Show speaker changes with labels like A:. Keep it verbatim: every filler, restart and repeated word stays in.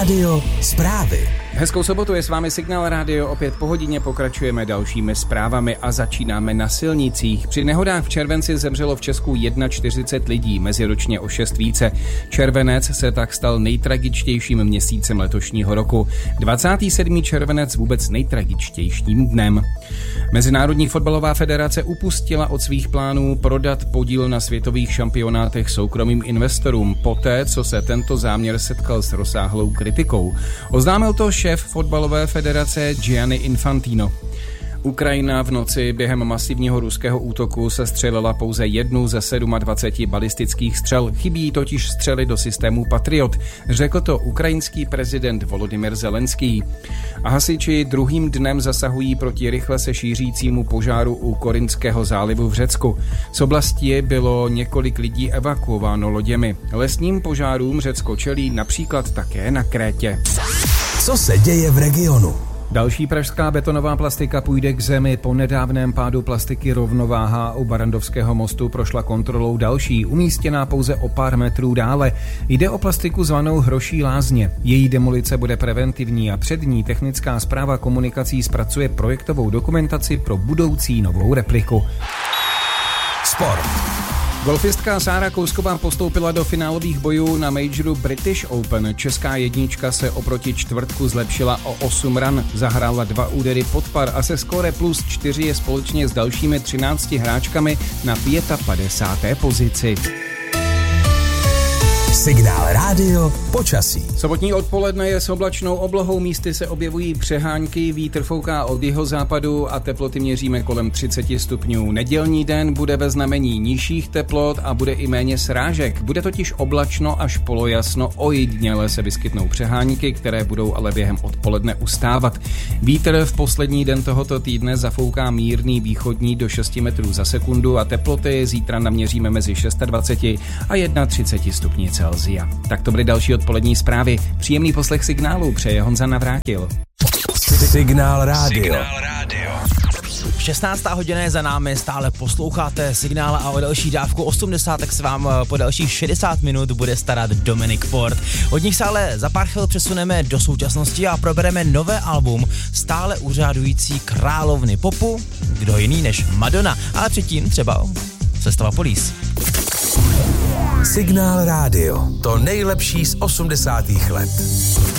A: rádio zprávy.
B: Hezkou sobotu, je s vámi Signál rádio, opět po hodině pokračujeme dalšími zprávami a začínáme na silnicích. Při nehodách v červenci zemřelo v Česku čtyřicet jedna lidí, meziročně o šest více. Červenec se tak stal nejtragičtějším měsícem letošního roku. dvacátého sedmého červenec vůbec nejtragičtějším dnem. Mezinárodní fotbalová federace upustila od svých plánů prodat podíl na světových šampionátech soukromým investorům poté, co se tento záměr setkal s rozsáhlou kritikou. Oznámil to šéf fotbalové federace Gianni Infantino. Ukrajina v noci během masivního ruského útoku sestřelila pouze jednu ze dvaceti sedmi balistických střel. Chybí totiž střely do systému Patriot, řekl to ukrajinský prezident Volodymyr Zelenský. A hasiči druhým dnem zasahují proti rychle se šířícímu požáru u Korinského zálivu v Řecku. Z oblasti bylo několik lidí evakuováno loděmi. Lesním požárům Řecko čelí například také na Krétě.
A: Co se děje v regionu?
B: Další pražská betonová plastika půjde k zemi. Po nedávném pádu plastiky rovnováha u Barrandovského mostu prošla kontrolou další, umístěná pouze o pár metrů dále. Jde o plastiku zvanou Hroší lázně. Její demolice bude preventivní a před ní technická správa komunikací zpracuje projektovou dokumentaci pro budoucí novou repliku.
A: Sport.
B: Golfistka Sára Kousková postoupila do finálových bojů na majoru British Open. Česká jednička se oproti čtvrtku zlepšila o osm ran, zahrála dva údery pod par a se skóre plus čtyři je společně s dalšími třinácti hráčkami na padesáté páté pozici.
A: Signál rádio počasí.
B: Sobotní odpoledne je s oblačnou oblohou, místy se objevují přehánky, vítr fouká od jihozápadu a teploty měříme kolem třicet stupňů. Nedělní den bude ve znamení nižších teplot a bude i méně srážek. Bude totiž oblačno až polojasno, ojediněle se vyskytnou přehánky, které budou ale během odpoledne ustávat. Vítr v poslední den tohoto týdne zafouká mírný východní do šesti metrů za sekundu a teploty zítra naměříme mezi dvacet šest a třicet jedna stupni Celsia. Tak to byly další odpolední zprávy. Příjemný poslech signálu přeje Honza Navrátil.
A: Signál rádio.
C: šestnáctá hodina je za námi, stále posloucháte Signál a o další dávku osmdesátek se vám po dalších šedesát minut bude starat Dominik Port. Od nich se ale za pár chvil přesuneme do současnosti a probereme nové album stále uřádující královny popu, kdo jiný než Madonna, ale předtím třeba sestava Police.
A: Signál rádio, to nejlepší z osmdesátých let.